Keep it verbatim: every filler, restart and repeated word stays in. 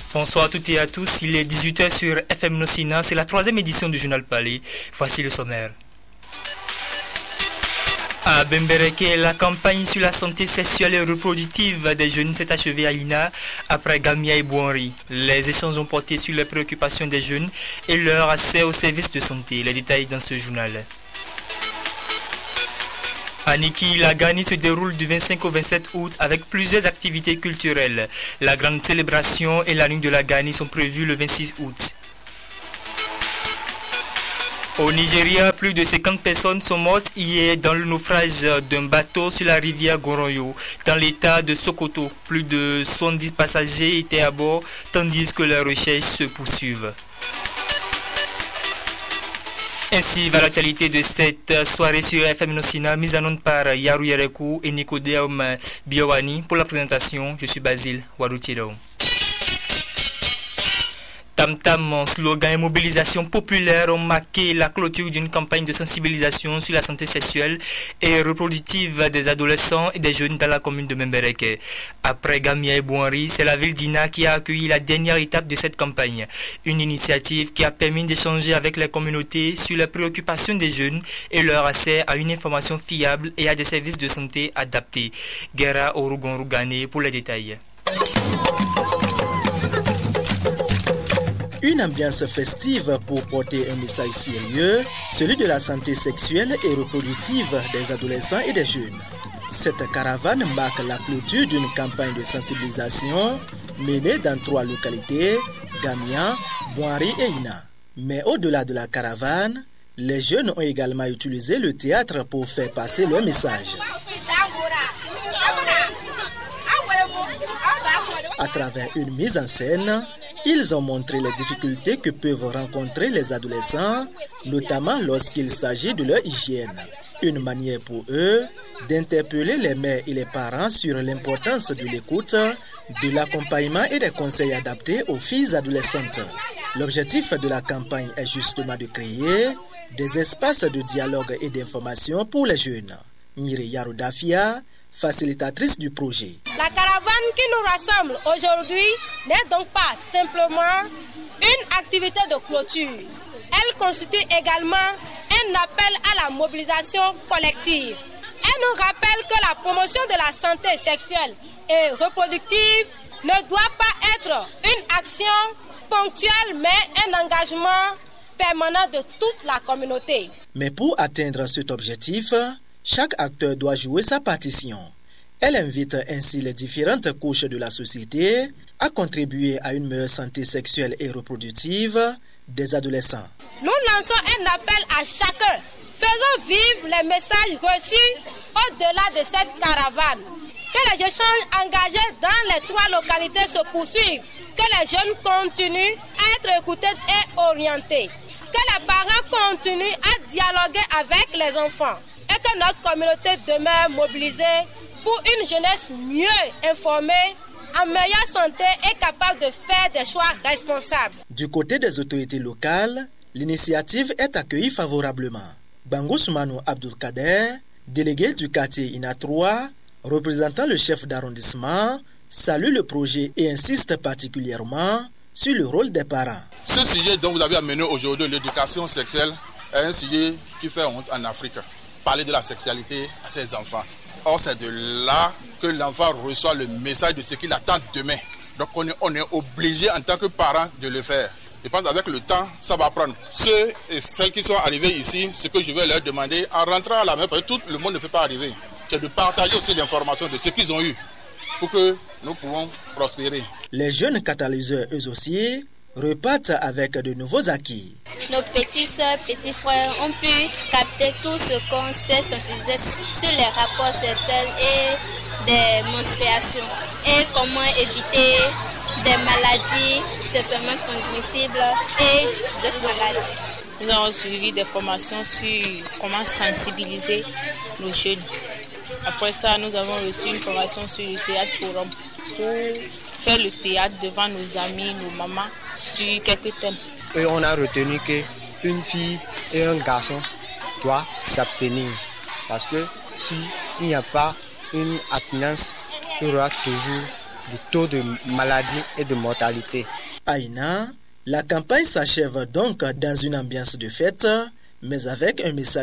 Bonsoir à toutes et à tous, il est dix-huit heures sur F M Nosina, c'est la troisième édition du Journal Palais. Voici le sommaire. À Bembereke, la campagne sur la santé sexuelle et reproductive des jeunes s'est achevée à Ina après Gamia et Bouanri. Les échanges ont porté sur les préoccupations des jeunes et leur accès aux services de santé. Les détails dans ce journal. À Niki, la Gani se déroule du vingt-cinq au vingt-sept août avec plusieurs activités culturelles. La grande célébration et la nuit de la Gani sont prévues le vingt-six août. Au Nigeria, plus de cinquante personnes sont mortes hier dans le naufrage d'un bateau sur la rivière Goronyo, dans l'état de Sokoto. Plus de soixante-dix passagers étaient à bord, tandis que les recherches se poursuivent. Ainsi va l'actualité de cette soirée sur F M Nosina, mise en onde par Yaru Yerekou et Nicodéum Biowani. Pour la présentation, je suis Basile Waroutiro. Tam-tam, slogan et mobilisation populaire ont marqué la clôture d'une campagne de sensibilisation sur la santé sexuelle et reproductive des adolescents et des jeunes dans la commune de Bembereke. Après Gamia et Bouanri, c'est la ville d'Ina qui a accueilli la dernière étape de cette campagne. Une initiative qui a permis d'échanger avec les communautés sur les préoccupations des jeunes et leur accès à une information fiable et à des services de santé adaptés. Guerra Orugon-Rougane pour les détails. Une ambiance festive pour porter un message sérieux, celui de la santé sexuelle et reproductive des adolescents et des jeunes. Cette caravane marque la clôture d'une campagne de sensibilisation menée dans trois localités, Gamia, Bouanri et Ina. Mais au-delà de la caravane, les jeunes ont également utilisé le théâtre pour faire passer leur message. À travers une mise en scène, ils ont montré les difficultés que peuvent rencontrer les adolescents, notamment lorsqu'il s'agit de leur hygiène. Une manière pour eux d'interpeller les mères et les parents sur l'importance de l'écoute, de l'accompagnement et des conseils adaptés aux filles adolescentes. L'objectif de la campagne est justement de créer des espaces de dialogue et d'information pour les jeunes. Nire Yaroudafia, facilitatrice du projet. La caravane qui nous rassemble aujourd'hui n'est donc pas simplement une activité de clôture. Elle constitue également un appel à la mobilisation collective. Elle nous rappelle que la promotion de la santé sexuelle et reproductive ne doit pas être une action ponctuelle mais un engagement permanent de toute la communauté. Mais pour atteindre cet objectif, chaque acteur doit jouer sa partition. Elle invite ainsi les différentes couches de la société à contribuer à une meilleure santé sexuelle et reproductive des adolescents. Nous lançons un appel à chacun. Faisons vivre les messages reçus au-delà de cette caravane. Que les échanges engagés dans les trois localités se poursuivent. Que les jeunes continuent à être écoutés et orientés. Que les parents continuent à dialoguer avec les enfants. Et que notre communauté demeure mobilisée pour une jeunesse mieux informée, en meilleure santé et capable de faire des choix responsables. Du côté des autorités locales, l'initiative est accueillie favorablement. Bangou Soumanou Abdulkader, délégué du quartier Ina trois, représentant le chef d'arrondissement, salue le projet et insiste particulièrement sur le rôle des parents. Ce sujet dont vous avez amené aujourd'hui, l'éducation sexuelle, est un sujet qui fait honte en Afrique. Parler de la sexualité à ses enfants. Or, c'est de là que l'enfant reçoit le message de ce qu'il attend demain. Donc, on est, on est obligé en tant que parent de le faire. Je pense qu'avec le temps, ça va prendre. Ceux et celles qui sont arrivés ici, ce que je vais leur demander, en rentrant à la maison, parce que tout le monde ne peut pas arriver, c'est de partager aussi l'information de ce qu'ils ont eu pour que nous pouvons prospérer. Les jeunes catalyseurs, eux aussi, repartent avec de nouveaux acquis. Nos petites soeurs, petits frères ont pu capter tout ce qu'on s'est sensibilisé sur les rapports sexuels et des menstruations et comment éviter des maladies sexuellement transmissibles et d'autres maladies. Nous avons suivi des formations sur comment sensibiliser nos jeunes. Après ça, nous avons reçu une formation sur le théâtre forum pour faire le théâtre devant nos amis, nos mamans, sur quelques thèmes. Et on a retenu qu'une fille et un garçon doivent s'abstenir. Parce que s'il n'y a pas une attenance, il y aura toujours du taux de maladie et de mortalité. Aïna, la campagne s'achève donc dans une ambiance de fête, mais avec un message